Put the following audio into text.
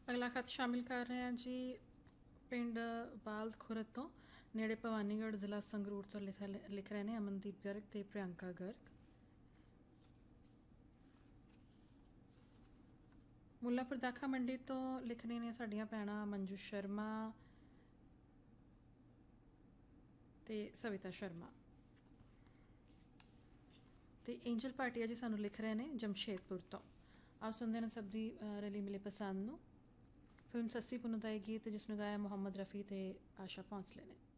ਅਗਲਾ ਖਤ ਸ਼ਾਮਿਲ ਕਰ ਰਹੇ ਹਾਂ ਜੀ। ਪਿੰਡ ਬਾਲਦ ਖੁਰਦ ਤੋਂ ਨੇੜੇ ਭਵਾਨੀਗੜ੍ਹ ਜ਼ਿਲ੍ਹਾ ਸੰਗਰੂਰ ਤੋਂ ਲਿਖ ਰਹੇ ਨੇ ਅਮਨਦੀਪ ਗਰਗ ਤੇ ਪ੍ਰਿਯੰਕਾ ਗਰਗ। ਮੁੱਲਾਪੁਰ ਦਾਖਾ ਮੰਡੀ ਤੋਂ ਲਿਖ ਰਹੀਆਂ ਨੇ ਸਾਡੀਆਂ ਭੈਣਾਂ ਮੰਜੂ ਸ਼ਰਮਾ ਤੇ ਸਵਿਤਾ ਸ਼ਰਮਾ। ਤੇ ਏਂਜਲ ਭਾਟੀਆ ਜੀ ਸਾਨੂੰ ਲਿਖ ਰਹੇ ਨੇ ਜਮਸ਼ੇਦਪੁਰ ਤੋਂ। ਆਓ ਸੁਣਦੇ ਨੇ ਸਭ ਦੀ ਰਲੀ ਮਿਲੇ ਪਸੰਦ ਨੂੰ। ਫਿਲਮ ਸੱਸੀ ਪੁੰਨੂ ਦਾ ਇਹ ਗੀਤ ਜਿਸ ਨੂੰ ਗਾਇਆ ਮੁਹੰਮਦ ਰਫੀ ਤੇ ਆਸ਼ਾ ਭੌਂਸਲੇ ਨੇ।